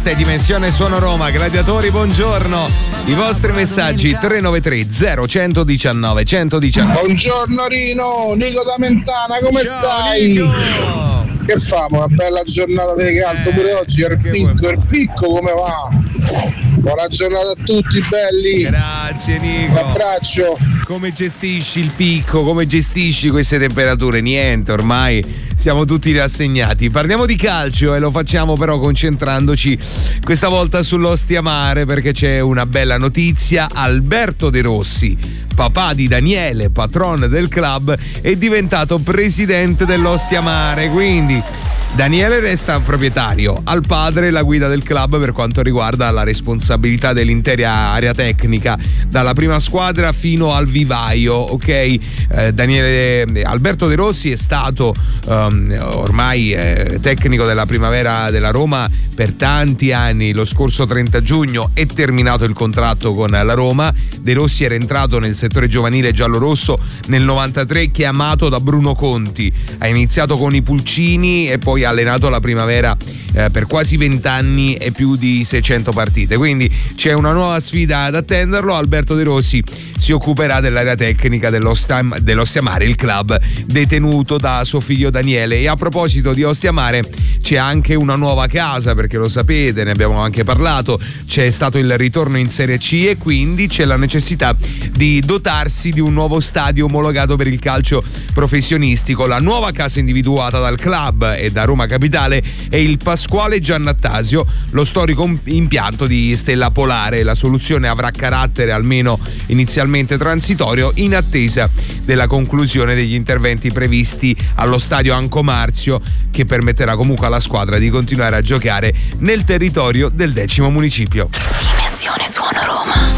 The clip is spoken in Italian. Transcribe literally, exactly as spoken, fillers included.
Questa è Dimensione Suono Roma. Gladiatori, buongiorno. I vostri messaggi tre nove tre zero uno uno nove uno uno nove. Buongiorno Rino, Nico da Mentana, come Ciao, stai? Nico. Che famo? Una bella giornata di caldo pure oggi, il picco, il picco come va? Buona giornata a tutti belli. Grazie Nico. Un abbraccio. Come gestisci il picco? Come gestisci queste temperature? Niente, ormai siamo tutti rassegnati. Parliamo di calcio e lo facciamo però concentrandoci questa volta sull'Ostia Mare, perché c'è una bella notizia. Alberto De Rossi, papà di Daniele, patron del club, è diventato presidente dell'Ostia Mare, quindi Daniele resta proprietario, al padre la guida del club per quanto riguarda la responsabilità dell'intera area tecnica, dalla prima squadra fino al vivaio, ok? Eh, Daniele Alberto De Rossi è stato um, ormai eh, tecnico della primavera della Roma per tanti anni. Lo scorso trenta giugno è terminato il contratto con la Roma. De Rossi era entrato nel settore giovanile giallorosso nel novantatré, chiamato da Bruno Conti. Ha iniziato con i Pulcini e poi ha allenato la primavera eh, per quasi vent'anni e più di seicento partite, quindi c'è una nuova sfida ad attenderlo. Alberto De Rossi si occuperà dell'area tecnica dell'Ostia, dell'Ostia Mare, il club detenuto da suo figlio Daniele. E a proposito di Ostia Mare, c'è anche una nuova casa, perché lo sapete, ne abbiamo anche parlato, c'è stato il ritorno in Serie C e quindi c'è la necessità di dotarsi di un nuovo stadio omologato per il calcio professionistico. La nuova casa individuata dal club e da Roma Capitale è il Pasquale Giannattasio, lo storico impianto di Stella Polare. La soluzione avrà carattere almeno inizialmente transitorio, in attesa della conclusione degli interventi previsti allo stadio Anco Marzio, che permetterà comunque alla squadra di continuare a giocare nel territorio del decimo municipio. Dimensione Suono Roma.